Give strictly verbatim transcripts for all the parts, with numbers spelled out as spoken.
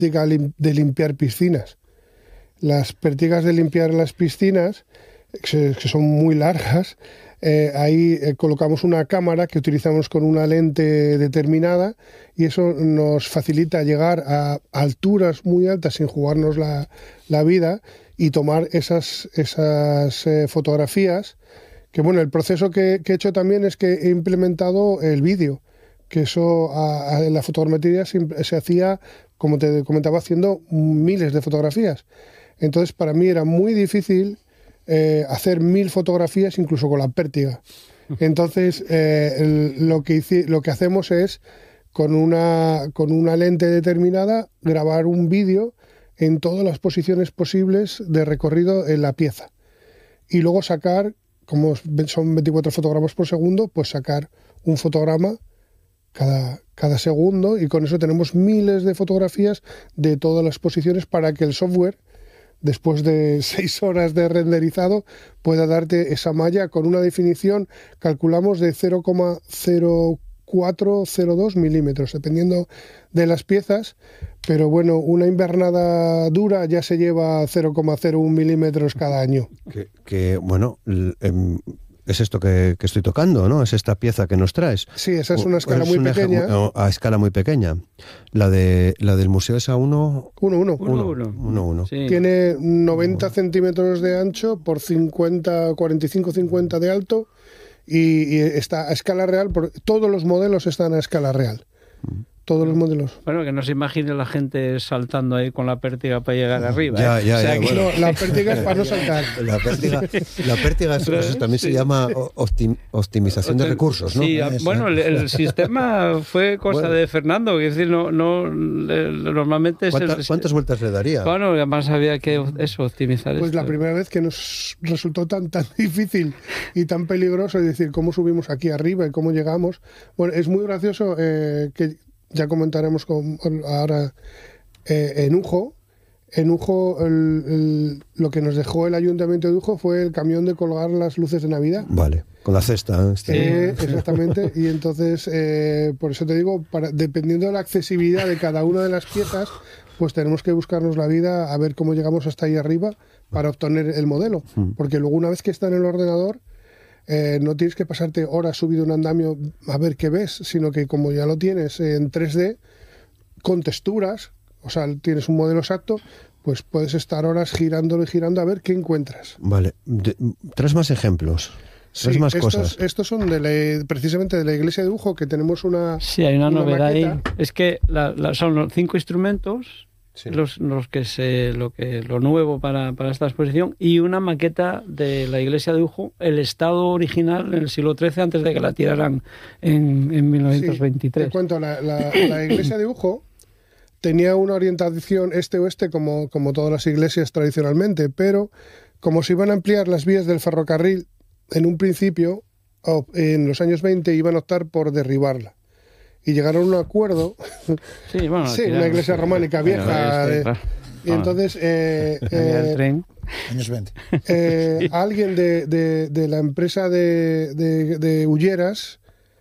práctica de limpiar piscinas. Las prácticas de limpiar las piscinas, que son muy largas, eh, ahí eh, colocamos una cámara que utilizamos con una lente determinada y eso nos facilita llegar a alturas muy altas sin jugarnos la, la vida y tomar esas, esas eh, fotografías. Que bueno, el proceso que, que he hecho también es que he implementado el vídeo, que eso a, a, en la fotogrametría se, se hacía, como te comentaba, haciendo miles de fotografías. Entonces para mí era muy difícil eh, hacer mil fotografías incluso con la pértiga. Entonces eh, el, lo, que hice, lo que hacemos es con una, con una lente determinada grabar un vídeo en todas las posiciones posibles de recorrido en la pieza. Y luego sacar, como son veinticuatro fotogramas por segundo, pues sacar un fotograma cada, cada segundo y con eso tenemos miles de fotografías de todas las posiciones para que el software, después de seis horas de renderizado, pueda darte esa malla con una definición, calculamos, de cero coma cero cuatro cero dos milímetros, dependiendo de las piezas, pero bueno, una invernada dura ya se lleva cero coma cero uno milímetros cada año. Que, que bueno, eh, es esto que, que estoy tocando, ¿no? Es esta pieza que nos traes. Sí, esa es una escala es muy una pequeña. Eje, a escala muy pequeña. La de la del museo es a uno... uno uno. uno uno. Sí. Tiene noventa centímetros de ancho por cincuenta, cuarenta y cinco cincuenta de alto y, y está a escala real. Por, todos los modelos están a escala real. Todos los modelos. Bueno, que no se imagine la gente saltando ahí con la pértiga para llegar arriba. Ya, ¿eh? ya, o sea, ya, que... bueno. No, la pértiga es para no saltar. La pértiga, la pértiga es, eso también sí. se llama optim, optimización de recursos, ¿no? Sí, bueno, el, el sistema fue cosa bueno. de Fernando, es decir, no, no normalmente... Es ¿Cuánta, el, ¿Cuántas vueltas le daría? Bueno, además había que eso, optimizar Pues esto. La primera vez que nos resultó tan, tan difícil y tan peligroso, es decir, cómo subimos aquí arriba y cómo llegamos. Bueno, es muy gracioso eh, que... Ya comentaremos con, ahora eh, en Ujo. En Ujo el, el, lo que nos dejó el Ayuntamiento de Ujo fue el camión de colgar las luces de Navidad. Vale, con la cesta. Este. Eh, exactamente, y entonces, eh, por eso te digo, para, dependiendo de la accesibilidad de cada una de las piezas, pues tenemos que buscarnos la vida a ver cómo llegamos hasta ahí arriba para obtener el modelo. Porque luego una vez que está en el ordenador, Eh, no tienes que pasarte horas subido un andamio a ver qué ves, sino que como ya lo tienes en tres D, con texturas, o sea, tienes un modelo exacto, pues puedes estar horas girándolo y girando a ver qué encuentras. Vale. De, ¿Traes más ejemplos? ¿Traes sí, más estos, cosas? Estos son de la, precisamente de la iglesia de Ujo, que tenemos una Sí, hay una, una novedad maqueta. ahí. Es que la, la, son los cinco instrumentos... Sí. Los, los que se lo que lo nuevo para, para esta exposición y una maqueta de la iglesia de Ujo, el estado original en el siglo trece, antes de que la tiraran en, en mil novecientos veintitrés. Sí, te cuento, la, la, la iglesia de Ujo tenía una orientación este-oeste como, como todas las iglesias tradicionalmente, pero como se iban a ampliar las vías del ferrocarril en un principio, en los años veinte iban a optar por derribarla. Y llegaron a un acuerdo, sí, bueno, sí una iglesia románica vieja, de, y entonces eh, eh, el tren. años veinte. Eh, alguien de, de, de la empresa de, de, de Ulleras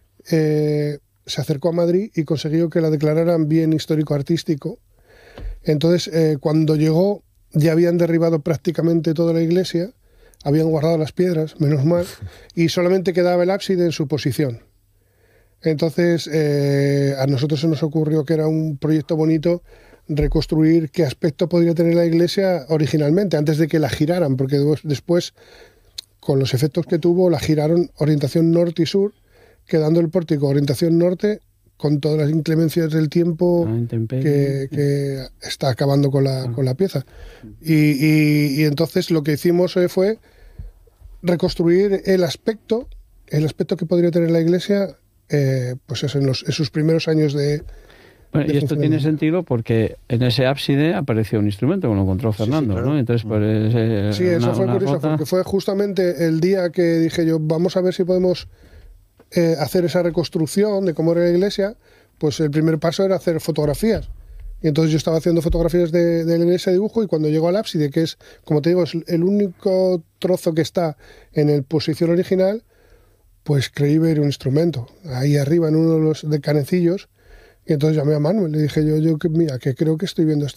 eh, se acercó a Madrid y consiguió que la declararan bien histórico-artístico. Entonces, eh, cuando llegó, ya habían derribado prácticamente toda la iglesia, habían guardado las piedras, menos mal, y solamente quedaba el ábside en su posición. Entonces, eh, a nosotros se nos ocurrió que era un proyecto bonito reconstruir qué aspecto podría tener la iglesia originalmente, antes de que la giraran, porque después, con los efectos que tuvo, la giraron orientación norte y sur, quedando el pórtico orientación norte, con todas las inclemencias del tiempo que, que está acabando con la, con la pieza. Y, y, y entonces lo que hicimos fue reconstruir el aspecto, el aspecto que podría tener la iglesia, Eh, pues eso, en, los, en sus primeros años de... Bueno, de y esto tiene sentido porque en ese ábside apareció un instrumento, como lo encontró Fernando, sí, sí, claro. ¿no? Entonces, pues, eh, sí, eso una, fue una curioso, rota... porque fue justamente el día que dije yo, vamos a ver si podemos eh, hacer esa reconstrucción de cómo era la iglesia. Pues el primer paso era hacer fotografías. Y entonces yo estaba haciendo fotografías de, de la iglesia de dibujo, y cuando llego al ábside, que es, como te digo, es el único trozo que está en el posición original, pues creí ver un instrumento ahí arriba en uno de los de canecillos, y entonces llamé a Manuel, le dije yo, yo que mira, que creo que estoy viendo esto.